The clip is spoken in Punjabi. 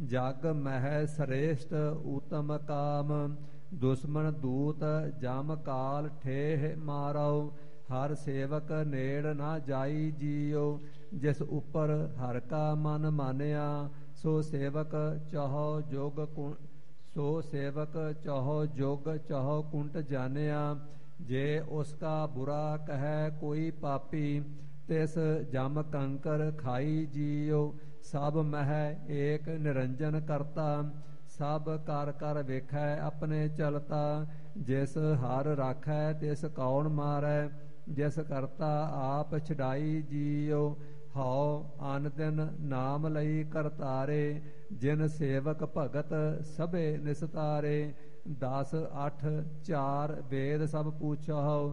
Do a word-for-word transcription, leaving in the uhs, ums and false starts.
ਜਗ ਮਹਿ ਸ੍ਰੇਸ਼ਟ ਊਤਮ ਕਾਮ। ਦੁਸ਼ਮਨ ਦੂਤ ਜਮ ਕਾਲ ਠੇਹ ਮਾਰੋ। ਹਰ ਸੇਵਕ ਨੇੜ ਨਾ ਜਾਈ ਜੀਓ। ਜਿਸ ਉਪਰ ਹਰ ਕਾ ਮਨ ਮਾਨਿਆ। ਸੋ ਸੇਵਕ ਚਾਹੋ ਜੋਗ ਕੁ ਸੋ ਸੇਵਕ ਚਾਹੋ ਜੋਗ ਚਾਹੋ ਕੁੰਟ ਜਾਣਿਆ। ਜੇ ਉਸ ਕਾ ਬੁਰਾ ਕਹਿ ਕੋਈ ਪਾਪੀ। ਤਿਸ ਜਮ ਕੰਕਰ ਖਾਈ ਜੀਓ। ਸਭ ਮਹਿ ਏਕ ਨਿਰੰਜਨ ਕਰਤਾ। ਸਭ ਕਰ ਕਰ ਵੇਖੈ ਆਪਣੇ ਚਲਤਾ। ਜਿਸ ਹਰ ਰਾਖੈ ਤਿਸ ਕੌਣ ਮਾਰੈ। ਜਿਸ ਕਰਤਾ ਆਪ ਛਡਾਈ ਜੀਓ। ਹਉ ਅਨ ਦਿਨ ਨਾਮ ਲਈ ਕਰਤਾਰੇ। ਜਿਨ ਸੇਵਕ ਭਗਤ ਸਭੇ ਨਿਸਤਾਰੇ। ਦਸ ਅੱਠ ਚਾਰ ਵੇਦ ਸਭ ਪੂਛਹੁ।